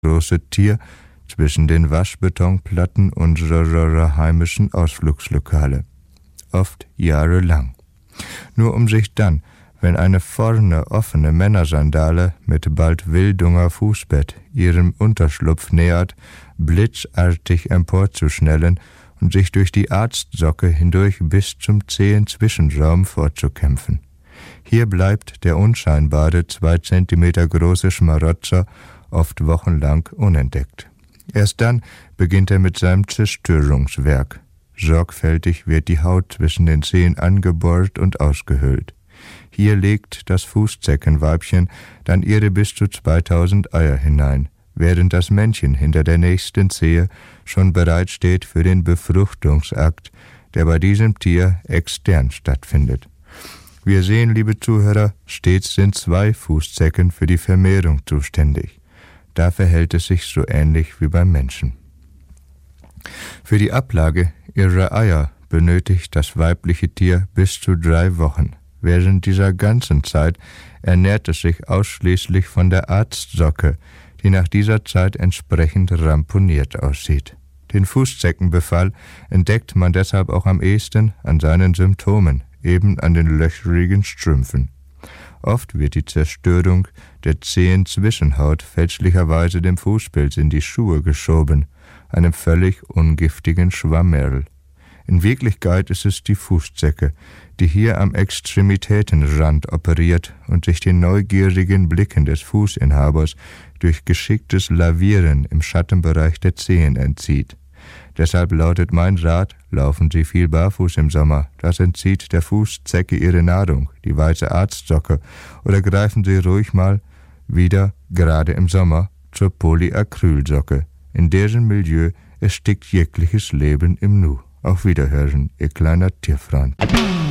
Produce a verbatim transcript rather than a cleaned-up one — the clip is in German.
große Tier zwischen den Waschbetonplatten unserer heimischen Ausflugslokale. Oft jahrelang. Nur um sich dann, wenn eine vorne offene Männersandale mit bald wildunger Fußbett ihrem Unterschlupf nähert, blitzartig emporzuschnellen und sich durch die Arztsocke hindurch bis zum zähen Zwischenraum fortzukämpfen. Hier bleibt der unscheinbare, zwei Zentimeter große Schmarotzer oft wochenlang unentdeckt. Erst dann beginnt er mit seinem Zerstörungswerk. Sorgfältig wird die Haut zwischen den Zehen angebohrt und ausgehöhlt. Hier legt das Fußzeckenweibchen dann ihre bis zu zweitausend Eier hinein, während das Männchen hinter der nächsten Zehe schon bereit steht für den Befruchtungsakt, der bei diesem Tier extern stattfindet. Wir sehen, liebe Zuhörer, stets sind zwei Fußzecken für die Vermehrung zuständig. Da verhält es sich so ähnlich wie beim Menschen. Für die Ablage ihrer Eier benötigt das weibliche Tier bis zu drei Wochen. Während dieser ganzen Zeit ernährt es sich ausschließlich von der Arztsocke, die nach dieser Zeit entsprechend ramponiert aussieht. Den Fußzeckenbefall entdeckt man deshalb auch am ehesten an seinen Symptomen, eben an den löchrigen Strümpfen. Oft wird die Zerstörung der zähen Zwischenhaut fälschlicherweise dem Fußpilz in die Schuhe geschoben, einem völlig ungiftigen Schwammerl. In Wirklichkeit ist es die Fußzecke, die hier am Extremitätenrand operiert und sich den neugierigen Blicken des Fußinhabers durch geschicktes Lavieren im Schattenbereich der Zehen entzieht. Deshalb lautet mein Rat, laufen Sie viel barfuß im Sommer, das entzieht der Fußzecke ihre Nahrung, die weiße Arztsocke, oder greifen Sie ruhig mal wieder, gerade im Sommer, zur Polyacrylsocke. In deren Milieu erstickt jegliches Leben im Nu. Auf Wiederhören, Ihr kleiner Tierfreund.